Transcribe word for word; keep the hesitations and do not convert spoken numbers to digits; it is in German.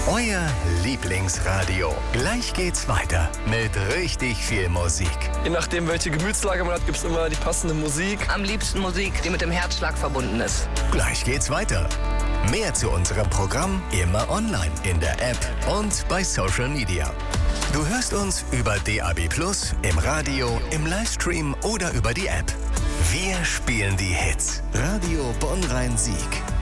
Euer Lieblingsradio. Gleich geht's weiter mit richtig viel Musik. Je nachdem, welche Gemütslage man hat, gibt's immer die passende Musik. Am liebsten Musik, die mit dem Herzschlag verbunden ist. Gleich geht's weiter. Mehr zu unserem Programm immer online in der App und bei Social Media. Du hörst uns über D A B plus, im Radio, im Livestream oder über die App. Wir spielen die Hits. Radio Bonn-Rhein-Sieg.